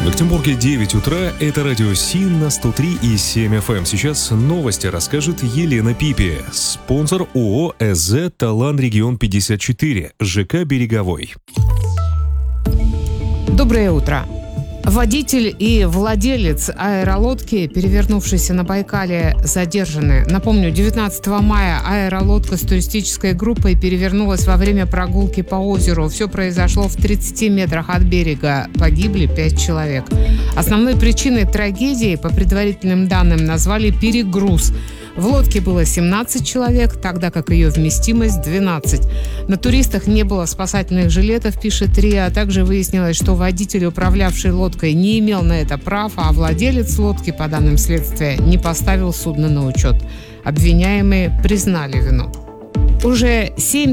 В Екатеринбурге 9 утра. Это радио СИН на 103,7 FM. Сейчас новости расскажет Елена Пипи. Спонсор ООО СЗ «Талан Регион 54», ЖК «Береговой». Доброе утро. Водитель и владелец аэролодки, перевернувшейся на Байкале, задержаны. Напомню, 19 мая аэролодка с туристической группой перевернулась во время прогулки по озеру. Все произошло в 30 метрах от берега. Погибли 5 человек. Основной причиной трагедии, по предварительным данным, назвали перегруз. В лодке было 17 человек, тогда как ее вместимость 12. На туристах не было спасательных жилетов, пишет РИА. Также выяснилось, что водитель, управлявший лодкой, не имел на это прав, а владелец лодки, по данным следствия, не поставил судно на учет. Обвиняемые признали вину. Уже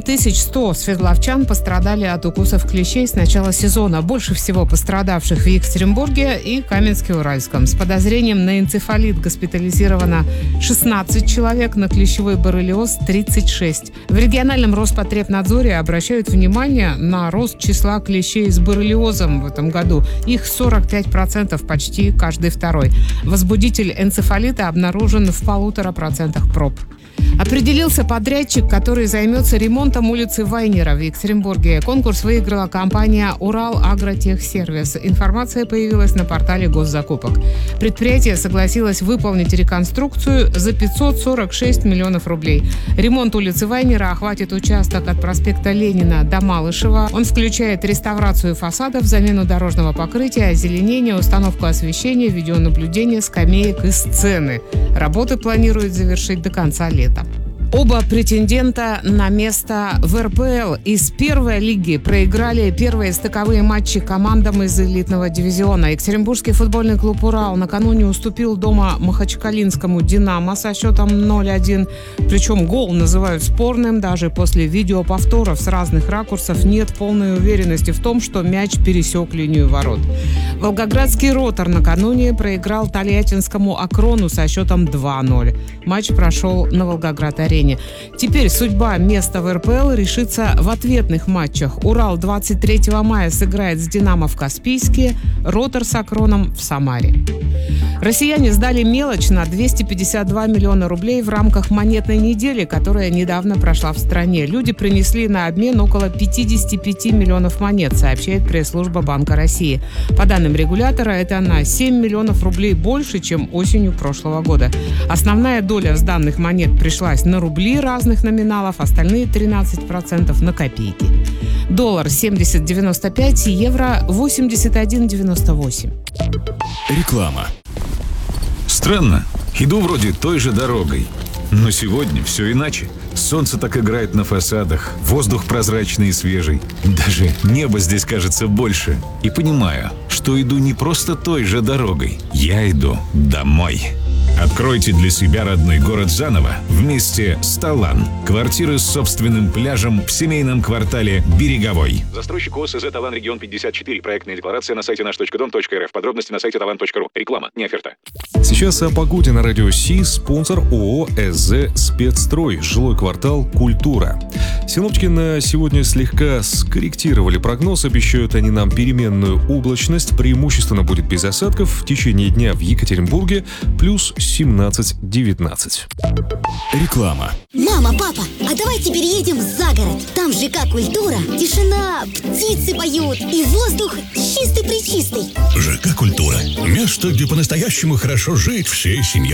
7100 свердловчан пострадали от укусов клещей с начала сезона. Больше всего пострадавших в Екатеринбурге и Каменске-Уральском. С подозрением на энцефалит госпитализировано 16 человек, на клещевой боррелиоз 36. В региональном Роспотребнадзоре обращают внимание на рост числа клещей с боррелиозом в этом году. Их 45%, почти каждый второй. Возбудитель энцефалита обнаружен в 1,5% проб. Определился подрядчик, который займется ремонтом улицы Вайнера в Екатеринбурге. Конкурс выиграла компания «Урал-Агротехсервис». Информация появилась на портале госзакупок. Предприятие согласилось выполнить реконструкцию за 546 миллионов рублей. Ремонт улицы Вайнера охватит участок от проспекта Ленина до Малышева. Он включает реставрацию фасадов, замену дорожного покрытия, озеленение, установку освещения, видеонаблюдение, скамеек и сцены. Работы планируют завершить до конца лета. Оба претендента на место в РПЛ из первой лиги проиграли первые стыковые матчи командам из элитного дивизиона. Екатеринбургский футбольный клуб «Урал» накануне уступил дома махачкалинскому «Динамо» со счетом 0-1. Причем гол называют спорным. Даже после видеоповторов с разных ракурсов нет полной уверенности в том, что мяч пересек линию ворот. Волгоградский «Ротор» накануне проиграл тольяттинскому «Акрону» со счетом 2-0. Матч прошел на Волгоград-арене. Теперь судьба места в РПЛ решится в ответных матчах. «Урал» 23 мая сыграет с «Динамо» в Каспийске, «Ротор» с «Акроном» в Самаре. Россияне сдали мелочь на 252 миллиона рублей в рамках монетной недели, которая недавно прошла в стране. Люди принесли на обмен около 55 миллионов монет, сообщает пресс-служба Банка России. По данным регулятора, это на 7 миллионов рублей больше, чем осенью прошлого года. Основная доля сданных монет пришлась на рубли разных номиналов, остальные 13% на копейки. Доллар 70,95, евро 81,98. Реклама. Странно. Иду вроде той же дорогой. Но сегодня все иначе. Солнце так играет на фасадах, воздух прозрачный и свежий. Даже небо здесь кажется больше. И понимаю, что иду не просто той же дорогой. Я иду домой. Откройте для себя родной город заново вместе с «Талан». Квартиры с собственным пляжем в семейном квартале «Береговой». Застройщик ООО СЗ «Талан Регион 54». Проектная декларация на сайте наш.дом.рф. Подробности на сайте talan.ru. Реклама, не оферта. Сейчас о погоде на радио СИ. Спонсор ООО СЗ «Спецстрой». Жилой квартал «Культура». Синоптики на сегодня слегка скорректировали прогноз. Обещают они нам переменную облачность. Преимущественно будет без осадков. В течение дня в Екатеринбурге плюс 17-19. Реклама. Мама, папа, а давайте переедем за город. Там ЖК «Культура», тишина, птицы поют и воздух чистый-пречистый. ЖК «Культура» – место, где по-настоящему хорошо жить всей семьей.